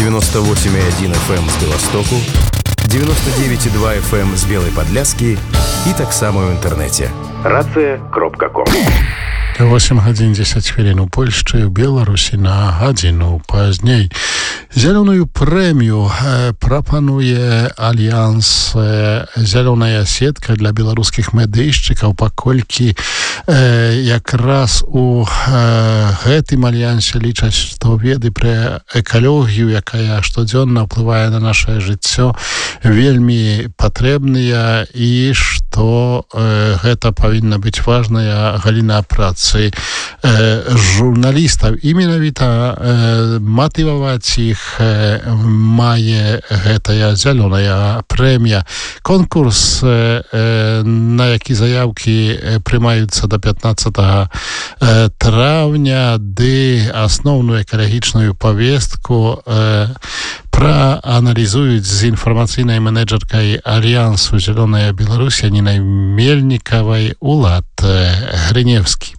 98,1 FM з Беластоку, 99,2 FM з Белай Падляскі і таксама ў інтэрнэце. Рацыя.ком. 8 гадзін 10 хвілін у Польшчы, у Беларусі на гадзіну пазней. Зялёную прэмію прапануе Альянс «Зялёная сетка» для беларускіх медыйшчыкаў, паколькі якраз у гэтым альянсе лічаць, што веды пра экалогію, якая штодзённа ўплывае на нашае жыццё, вельмі патрэбныя і што гэта павінна быць важная галіна працы журналістаў. І менавіта матываваць іх мае гэтая зялёная прэмія. Конкурс, на які заяўкі прымаюцца до 15 траўня, ды асноўную экалагічную павестку прааналізуюць з інфармацыйнай менеджеркай Альянсу «Зялёная Беларусь» Нінай Мельнікавай Улад Грыневскі.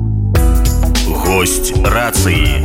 Госць рацыі.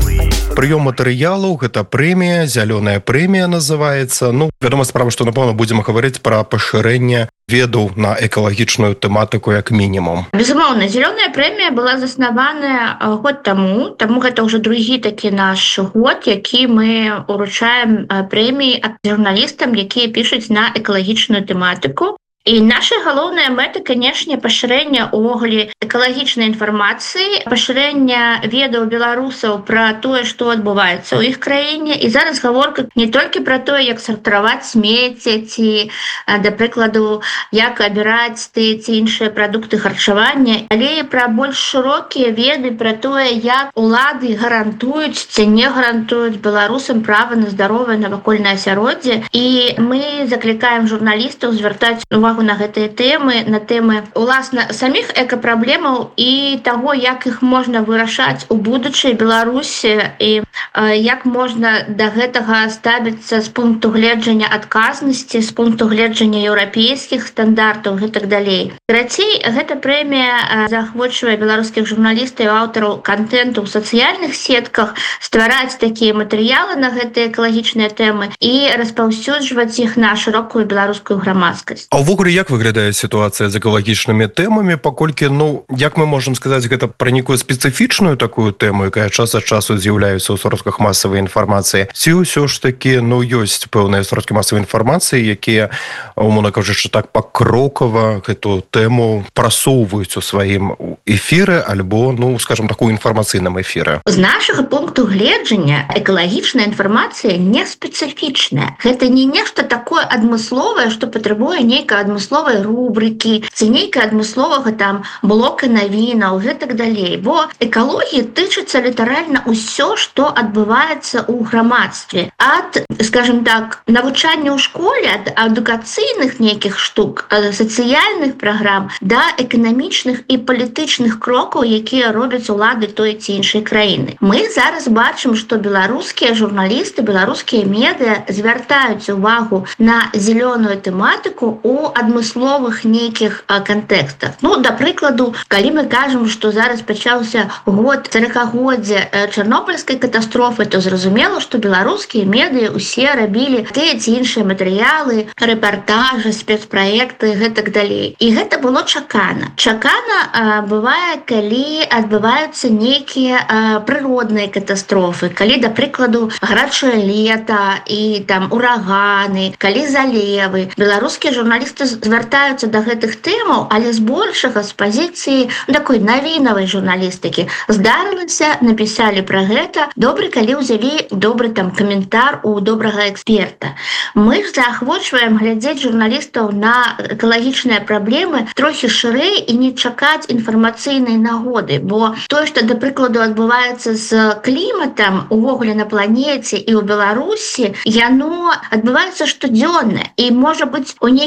Прыём матэрыялаў, гэта прэмія, зялёная прэмія называецца. Вядома справа, што, напэўна, будзем гаварыць пра пашырэнне ведаў на экалагічную тэматыку як мінімум. Безумоўна, зялёная прэмія была заснаваная год таму гэта ўжо другі такі наш год, які мы уручаем прэміі ад журналістам, якія пішуць на экалагічную тэматыку. І наша галоўная мэта, канешне, пашырэнне увогуле экалагічнай інфармацыі, пашырэнне ведаў беларусаў пра тое, што адбываецца ў іх краіне. І зараз гаворка не толькі пра тое, як сартаваць смецце ці, да прыкладу, як абіраць тыя ці іншыя прадукты харчавання, але і пра больш шырокія веды пра тое, як улады гарантуюць ці не гарантуюць беларусам права на здаровае навакольнае асяроддзе. І мы заклікаем журналістаў звяртаць увагу на гэтыя тэмы, на тэмы, уласна, саміх экапраблемаў і таго, як іх можна вырашаць у будучай Беларусі і як можна да гэтага ставіцца з пункту гледжання адказнасці, з пункту гледжання еўрапейскіх стандартаў і так далей. Карацей, гэта прэмія заахвочвае беларускіх журналістаў і аўтараў кантэнту ў сацыяльных сетках ствараць такія матэрыялы на гэтыя экалагічныя тэмы і распаўсюджваць іх на шырокую беларускую грамадскасць. А ўвогуле, як выглядае сітуацыя з экалагічнымі тэмамі, паколькі, як мы можам сказаць, гэта пра нейкую спецыфічную такую тэму, якая час ад часу з'яўляецца ў сродках масавай інфармацыі, ці ўсё ж такі, ёсць пэўныя сродкі масавай інфармацыі, якія, умоўна кажучы, так пакрокава гэту тэму прасоўваюць у сваім эфіры альбо, скажам так, у інфармацыйным эфіры. З нашага пункту гледжання экалагічная інфармацыя не спецыфічная. Гэта не нешта такое адмысловае, што патрабуе нейкай адмысловай рубрыкі, ці нейкай адмысловага блока навінаў і так далей. Бо экалогія тычыцца літаральна ўсё, што адбываецца ў грамадстве. Ад, скажем так, навучання ў школе, ад адукацыйных нейкіх штук, сацыяльных праграм, да эканамічных і палітычных крокаў, якія робяць улады той ці іншай краіны. Мы зараз бачым, што беларускія журналісты, беларускія медыа звяртаюць увагу на зялёную тэматыку у адмысловых нейкіх кантэкстах. Да прыкладу, калі мы кажам, што зараз пачаўся год 40-годдзя чарнобыльскай катастрофы, то зразумела, што беларускія медыа ўсе рабілі тыя ці іншыя матэрыялы, рэпартажы, спецпраекты і гэтак далей. І гэта было чакана. Чакана бывае, калі адбываюцца нейкія прыродныя катастрофы, калі, да прыкладу, гарачае лета і ураганы, калі залевы. Беларускія журналісты звяртаюцца да гэтых тэмаў, але збольшага з пазіцыі такой навінавай журналістыкі. Здарылася, напісалі пра гэта, добра, калі ўзялі добры каментар у добрага эксперта. Мы ж заахвочваем глядзець журналістаў на экалагічныя праблемы трохі шырэй і не чакаць інфармацыйнай нагоды, бо тое, што, да прыкладу, адбываецца з кліматам увогуле на планеце і ў Беларусі, яно адбываецца штодзённа і можа быць у нейкіх такіх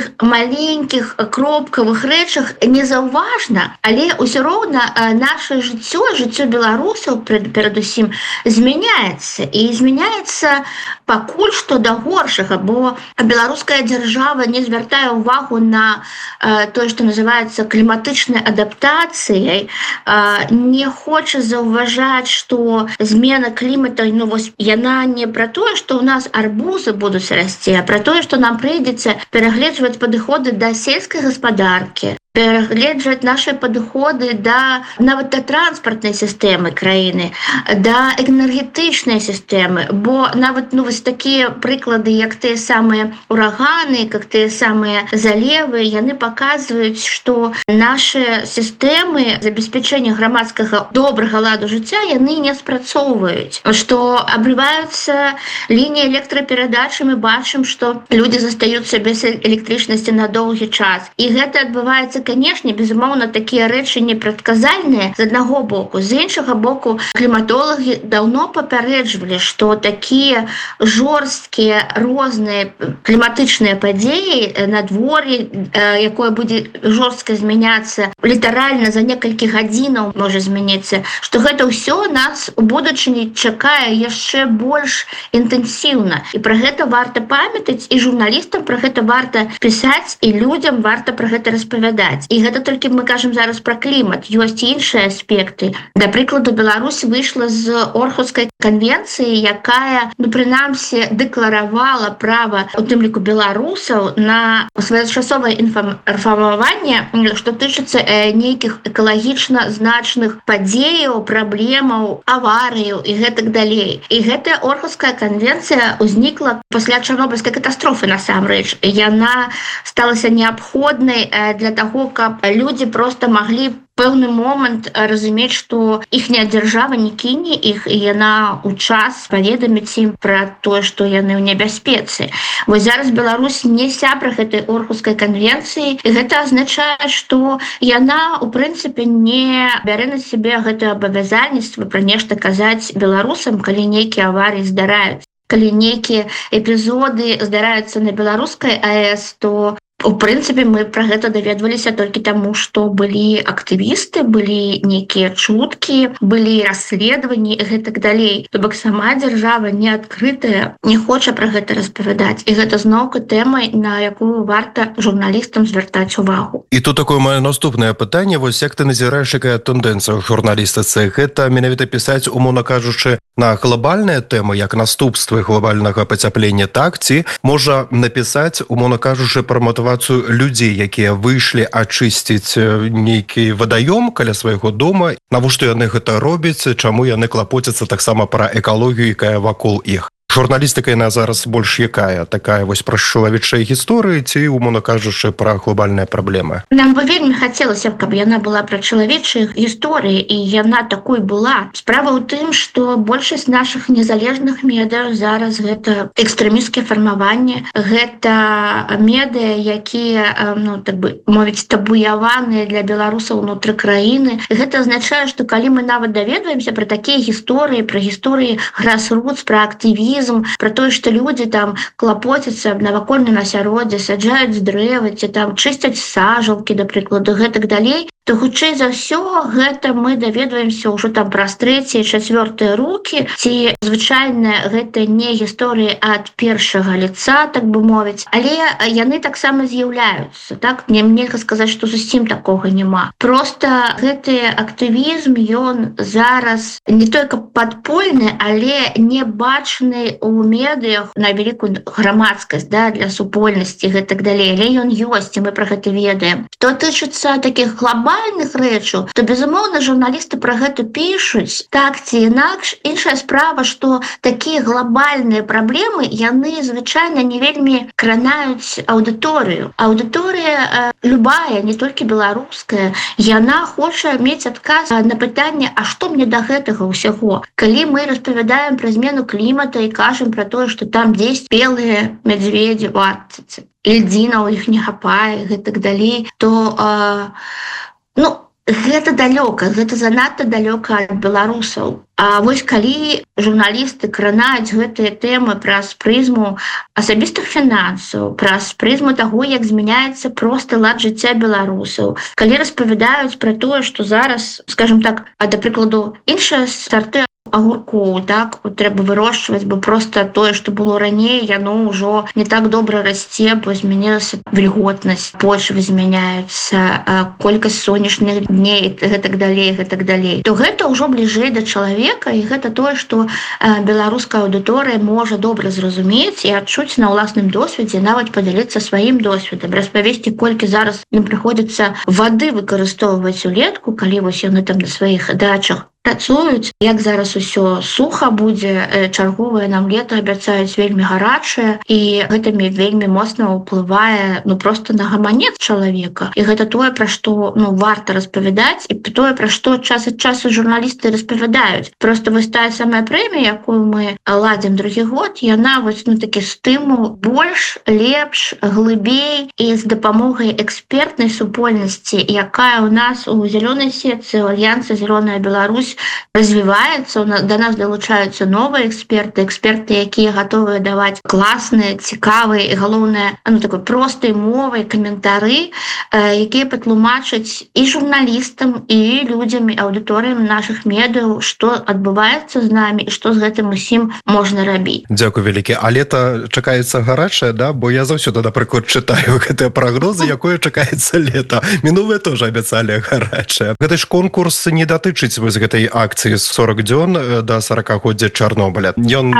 таких маленьких кропкавых рэчах незаўважна, але ўсё роўна наше жыццё беларусаў перадусім змяняецца. І змяняецца пакуль што да горшага, бо беларуская дзяржава не звяртае ўвагу на тое, што называецца кліматычнай адаптацыяй, не хоча заўважаць, што змена клімата, яна не пра тое, што ў нас арбузы будуць расці, а пра тое, што нам прыйдзецца перагледжваць падыходы да сельскай гаспадаркі, перагледжваць нашы падыходы нават да транспартнай сістэмы краіны, да энергетычнай сістэмы, бо нават такія прыклады, як тыя самыя ураганы, як тыя самыя залевы, яны паказваюць, што нашы сістэмы забеспячэння грамадскага добрага ладу жыцця яны не спрацоўваюць, што абрываюцца лініі электраперадачы, мы бачым, што людзі застаюцца без электрычнасці на доўгі час. І гэта адбываецца, канешне, безумоўна, такія рэчы непрадказальныя з аднаго боку. З іншага боку, кліматолагі даўно папярэджвалі, што такія жорсткія розныя кліматычныя падзеі, надвор'е, якое будзе жорстка змяняцца, літаральна за некалькі гадзінаў можа змяніцца, што гэта ўсё нас у будучыні чакае яшчэ больш інтэнсіўна. І пра гэта варта памятаць, і журналістам пра гэта варта пісаць, і людзям варта пра гэта распавядаць. І гэта толькі мы кажам зараз пра клімат. Ёсць іншыя аспекты. Да прыкладу, Беларусь выйшла з Орхускай канвенцыі, якая, прынамсі, дэкларавала права, у тым ліку беларусаў, на своечасовае інфармаванне, што тычыцца нейкіх экалагічна значных падзеяў, праблемаў, аварыяў і гэтак далей. І гэтая Орхуская канвенцыя ўзнікла пасля чарнобыльскай катастрофы, насамрэч. Яна сталася неабходнай для таго, каб людзі проста маглі пэўны момант разумець, што іхняя дзяржава не кіне іх, і яна ў час паведаміць ім пра тое, што яны ў небяспецы. Вось зараз Беларусь не сябра гэтай Орхускай канвенцыі, і гэта азначае, што яна, у прынцыпе, не бярэ на сябе гэтае абавязальніцтва пра нешта казаць беларусам, калі нейкія аварыі здараюць. Калі нейкія эпізоды здараюцца на беларускай АЭС, то у прынцыпе, мы пра гэта даведваліся толькі таму, што былі актывісты, былі нейкія чуткі, былі расследаванні і гэтак далей. То бок сама дзяржава не адкрытая, не хоча пра гэта распавядаць. І гэта зноўку тэма, на якую варта журналістам звяртаць увагу. І тут такое маё наступнае пытанне. Вось як ты назіраеш, якая тэндэнцыя ў журналістыцы? Гэта менавіта пісаць, умоўна кажучы, на глобальныя тэмы, як наступствы глобальнага пацяплення, так? Ці можа напісаць, умоўна кажучы, пра матывацыю людзей, якія выйшлі ачысціць нейкі вадаём каля свайго дома, навошта яны гэта робяць, чаму яны клапоцяцца таксама пра экалогію, якая вакол іх. Журналістыка яна зараз больш якая? Такая вось пра чалавечыя гісторыі ці, умоўна кажучы, пра глобальныя праблемы? Нам бы вельмі хацелася, каб яна была пра чалавечыя гісторыі, і яна такой была. Справа ў тым, што большасць нашых незалежных медыяў зараз гэта экстрэмісцкія фармаванні, гэта медыа, якія, так бы мовіць, табуяваныя для беларусаў унутры краіны. Гэта азначае, што калі мы нават даведваемся пра такія гісторыі, пра гісторыі грасрутс, пра актывізм, пра тое, што людзі там клапоцяцца аб навакольным асяроддзі, саджаюць дрэвы, ці там чысцяць сажалкі, да прыкладу, гэтак далей, то хутчэй за ўсё гэта мы даведваемся ўжо там праз трэція, чацвёртыя рукі, ці звычайна гэта не гісторыі ад першага лица, так бы мовіць, але яны таксама з'яўляюцца, так? Нельга сказаць, што зусім такога няма. Проста гэты актывізм, ён зараз не толькі падпольны, але не бачны у медыях на вялікую грамадскасць, для супольнасці і гэтак далей, але ён ёсць, і мы пра гэта ведаем. Што тычыцца такіх глобальных рэчаў, то, безумоўна, журналісты пра гэта пішуць, так ці інакш. Іншая справа, што такія глобальныя праблемы, яны звычайна не вельмі кранаюць аўдыторыю. Аўдыторыя любая, не толькі беларуская, яна хоча мець адказ на пытанне, а што мне да гэтага ўсяго? Калі мы распавядаем пра змену клімата і кажам пра тое, што там дзесь белыя мядзведзі ў Арктыцы, льдзіна ў іх не хапае, гэтак далей, то Гэта далёка, гэта занадта далёка ад беларусаў. А вось калі журналісты кранаюць гэтыя тэмы праз прызму асабістых фінансаў, праз прызму таго, як змяняецца просты лад жыцця беларусаў, калі распавядаюць пра тое, што зараз, скажем так, да прыкладу, іншыя сарты агуркоў, так, трэба вырошчваць, бо проста тое, што было раней, яно ўжо не так добра расце, бо змянілася вільготнасць, почвы змяняюцца, колькасць сонечных дней, гэтак далей, то гэта ўжо бліжэй да чалавека, і гэта тое, што беларуская аўдыторыя можа добра зразумець і адчуць на ўласным досведзе, нават падзяліцца сваім досведам, распавесці, колькі зараз ім прыходзіцца вады выкарыстоўваць улетку, калі вось яны там на сваіх дачах працуюць, як зараз усё суха будзе, чарговае нам лета абяцаюць вельмі гарачае, і гэта вельмі моцна ўплывае проста на гаманец чалавека. І гэта тое, пра што варта распавядаць, і тое, пра што час ад часу журналісты распавядаюць. Проста вось тая самая прэмія, якую мы ладзім другі год, яна вось такі стымул больш, лепш, глыбей і з дапамогай экспертнай супольнасці, якая ў нас у зялёнай сетцы, у Альянсе Зялёная Беларусь развіваецца, да нас далучаюцца новыя эксперты, якія гатовыя даваць класныя, цікавыя і, галоўнае, такой простай мовай каментары, якія патлумачаць і журналістам, і людзям, і аўдыторыям нашых медыяў, што адбываецца з намі і што з гэтым усім можна рабіць. Дзякуй вялікі. А лета чакаецца гарачае, да? Бо я заўсёды, напрыклад, чытаю гэтыя прагнозы, якое чакаецца лета. Мінулыя тоже абяцалі гарачае. Гэты ж конкурс не датычыць вось гэтай акцыі 40 дзён да 40-годдзя Чарнобыля.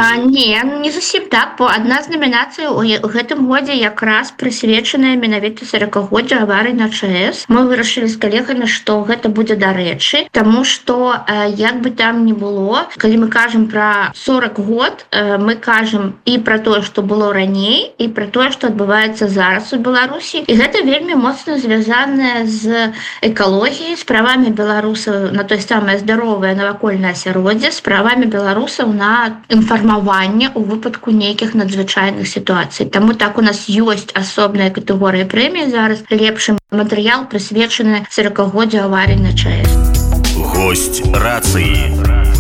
Не зусім так, бо адна з намінацый у гэтым годзе якраз прысвечаная менавіта 40-годдзю аварыі на ЧАЭС. Мы вырашылі з калегамі, што гэта будзе дарэчы, таму што, як бы там ні было, калі мы кажам пра 40 год, мы кажам і пра тое, што было раней, і пра тое, што адбываецца зараз у Беларусі. І гэта вельмі моцна звязанае з экалогіяй, з правамі беларусаў на той самае здаровае навакольнае асяроддзе, з правамі беларусаў на інфармаванне ў выпадку нейкіх надзвычайных сітуацый. Таму так у нас ёсць асобная катэгорыя прэміі зараз. Лепшы матэрыял прысвечаны 40-годдзю аварыі на ЧАЭС. Госць рацыі.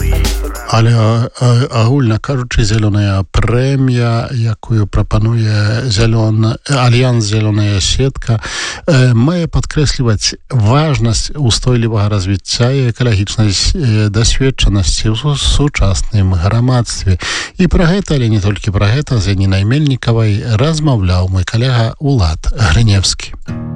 Але агульна кажучы, зялёная прэмія, якую прапануе Альянс Зялёная сетка, мае падкрэсліваць важнасць устойлівага развіцця і экалагічнай дасведчанасці ў сучасным грамадстве. І пра гэта, але не толькі пра гэта, з Янінай Мельнікавай размаўляў мой калега Улад Грыневскі.